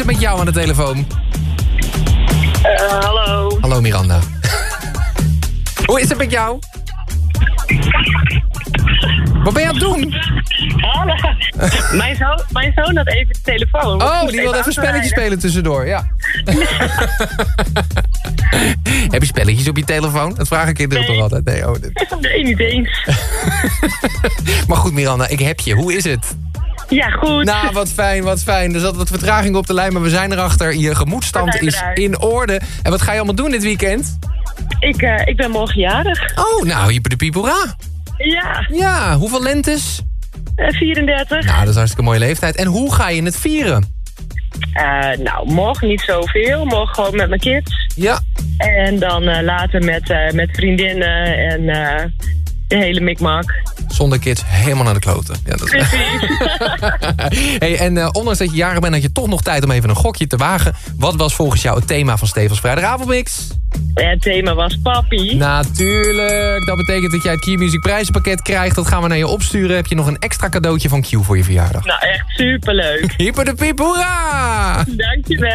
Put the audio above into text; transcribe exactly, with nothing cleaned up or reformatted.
het met jou aan de telefoon? Uh, hallo. Hallo Miranda. Hoe is het met jou? Wat ben je aan het doen? Hallo. mijn, zoon, mijn zoon had even de telefoon. Oh, die wilde even een spelletje spelen tussendoor, ja. Heb je spelletjes op je telefoon? Dat vraag ik kinderen nee. toch altijd? Nee, oh, dit... nee, niet eens. Maar goed Miranda, ik heb je. Hoe is het? Ja, goed. Nou, wat fijn, wat fijn. Er zat wat vertraging op de lijn, maar we zijn erachter. Je gemoedstand is eruit. in orde. En wat ga je allemaal doen dit weekend? Ik, uh, ik ben morgen jarig. Oh, nou, hyper de piepelra. Ja. Ja, hoeveel lentes? Uh, vierendertig. Nou, dat is hartstikke mooie leeftijd. En hoe ga je het vieren? Uh, nou, morgen niet zoveel. Morgen gewoon met mijn kids. Ja. En dan uh, later met, uh, met vriendinnen en uh, de hele mikmak. Zonder kids helemaal naar de kloten. Ja, dat... Precies. Hey, en uh, ondanks dat je jarig bent, had je toch nog tijd om even een gokje te wagen. Wat was volgens jou het thema van Stefans Vrijdagavondmix? Het thema was papi. Natuurlijk. Dat betekent dat jij het Q-Music prijzenpakket krijgt. Dat gaan we naar je opsturen. Heb je nog een extra cadeautje van Q voor je verjaardag? Nou, echt superleuk. Hyper de piep, hoera! Dankjewel.